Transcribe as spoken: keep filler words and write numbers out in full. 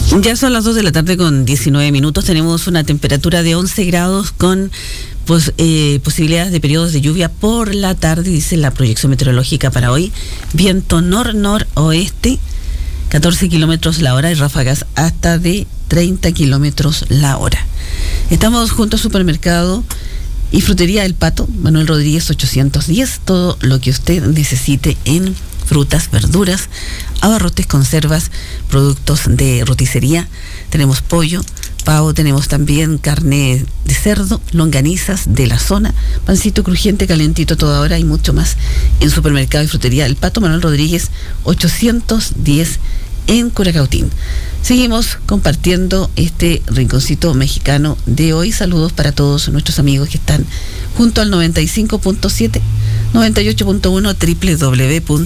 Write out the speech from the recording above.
Ya son las dos de la tarde con diecinueve minutos. Tenemos una temperatura de once grados con pues, eh, posibilidades de periodos de lluvia por la tarde, dice la proyección meteorológica para hoy. Viento nor-noroeste, catorce kilómetros la hora y ráfagas hasta de treinta kilómetros la hora. Estamos junto al supermercado y frutería El Pato, Manuel Rodríguez ochocientos diez. Todo lo que usted necesite en frutas, verduras, abarrotes, conservas, productos de roticería. Tenemos pollo, pavo, tenemos también carne de cerdo, longanizas de la zona, pancito crujiente, calentito toda hora y mucho más en supermercado y frutería El Pato, Manuel Rodríguez ochocientos diez en Curacautín. Seguimos compartiendo este rinconcito mexicano de hoy. Saludos para todos nuestros amigos que están junto al noventa y cinco punto siete, noventa y ocho punto uno, doble u doble u doble u